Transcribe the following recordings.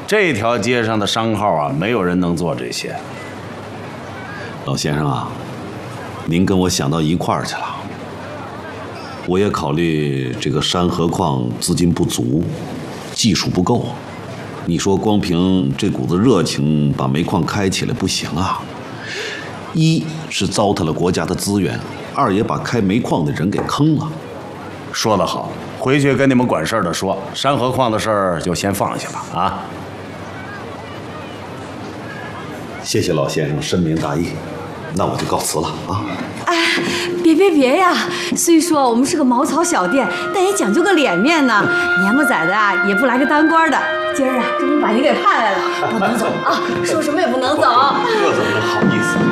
这条街上的商号啊，没有人能做这些。 老先生啊，您跟我想到一块儿去了。我也考虑这个山河矿资金不足，技术不够。你说光凭这股子热情把煤矿开起来不行啊！一是糟蹋了国家的资源，二也把开煤矿的人给坑了。 说得好，回去跟你们管事儿的说，山河矿的事儿就先放下吧啊！ 谢谢老先生深明大义，那我就告辞了啊！ 哎，别呀！虽说我们是个茅草小店，但也讲究个脸面呢。年不宰的啊，也不来个当官的。今儿啊，终于把您给盼来了，不能走啊！说什么也不能走。 这怎么能好意思？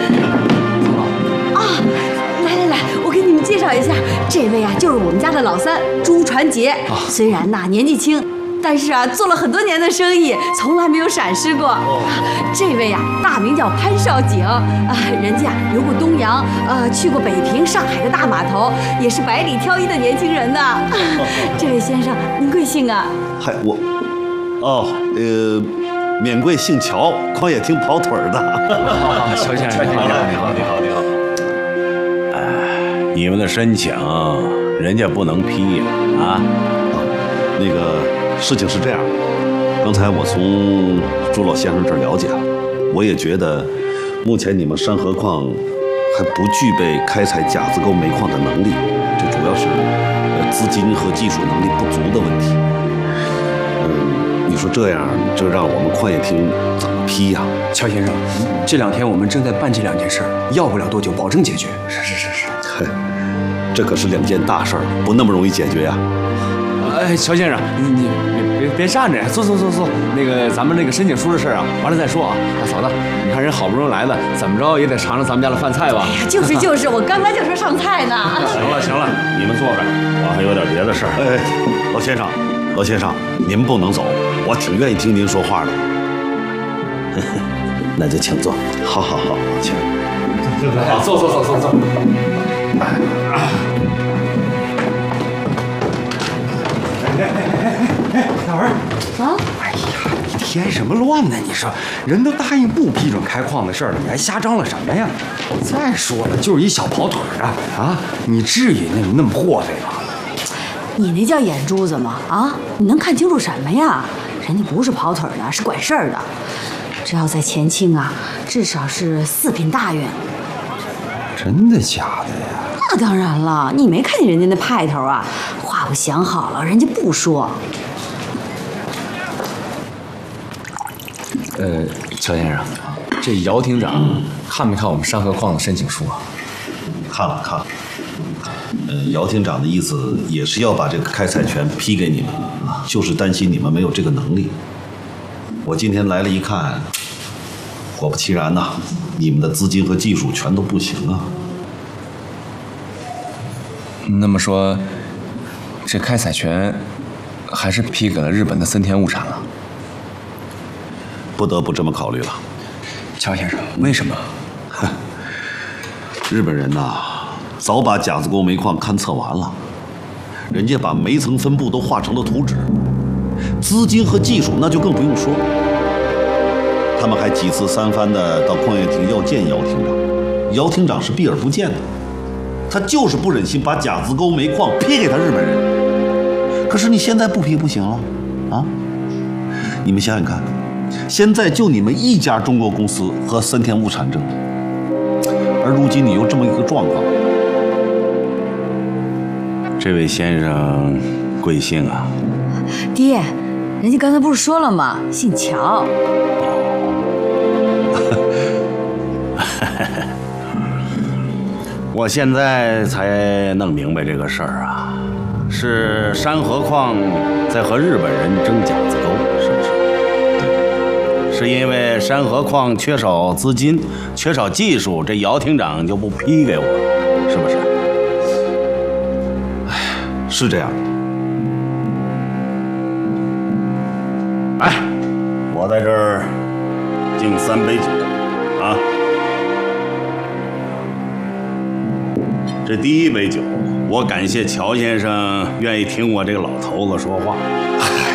啊，来，我给你们介绍一下，这位啊就是我们家的老三朱传杰。虽然呐年纪轻，但是啊做了很多年的生意，从来没有闪失过。这位啊大名叫潘少景人家游过东洋，去过北平、上海的大码头，也是百里挑一的年轻人呢。这位先生，您贵姓啊？ 嗨，免贵姓乔，矿业厅跑腿儿的。 乔先生，你好。 你们的申请，人家不能批呀啊！ 那个事情是这样，刚才我从朱老先生这儿了解了，我也觉得，目前你们山河矿还不具备开采甲子沟煤矿的能力，这主要是资金和技术能力不足的问题。你说这样，这让我们矿业厅怎么批呀？ 乔先生，这2天我们正在办这2件事，要不了多久，保证解决。是。 嘿，这可是2件大事儿，不那么容易解决呀。 哎，乔先生，你别站着，坐。那个咱们那个申请书的事啊，完了再说啊。大嫂子，你看人好不容易来的，怎么着也得尝尝咱们家的饭菜吧？ 哎呀，就是，我刚刚就说上菜呢。 行了，你们坐着，我还有点别的事儿。 哎，老先生，您不能走，我挺愿意听您说话的。那就请坐。好，请。 好，坐。大文啊！ 哎呀，你添什么乱呢？你说，人都答应不批准开矿的事了，你还瞎张罗什么呀？再说了，就是一小跑腿的啊，你至于那么祸害吗？ 你那叫眼珠子吗？啊，你能看清楚什么呀？人家不是跑腿的，是管事儿的。这要在前清啊，至少是4品大员。 真的假的呀？ 那当然了，你没看见人家那派头啊？话我想好了，人家不说。 乔先生，这姚厅长看没看我们山河矿的申请书啊？ 看了。姚厅长的意思也是要把这个开采权批给你们，就是担心你们没有这个能力。我今天来了一看，果不其然呐，你们的资金和技术全都不行啊。 那么说，这开采权还是批给了日本的森田物产了？ 不得不这么考虑了。 乔先生，为什么？ 日本人呐，早把甲子沟煤矿勘测完了，人家把煤层分布都画成了图纸，资金和技术那就更不用说。他们还几次3番的到矿业厅要见姚厅长，姚厅长是避而不见的，他就是不忍心把甲子沟煤矿批给他日本人。可是你现在不批不行了啊！你们想想看，现在就你们一家中国公司和森田物产争，而如今你又这么一个状况。 这位先生贵姓啊？ 爹，人家刚才不是说了吗？姓乔。 我现在才弄明白这个事儿啊，是山河矿在和日本人争甲子沟，是不是？对，是因为山河矿缺少资金、缺少技术，这姚厅长就不批给我，是不是？ 是这样。 来，我在这儿敬3杯酒啊。这第一杯酒，我感谢乔先生愿意听我这个老头子说话。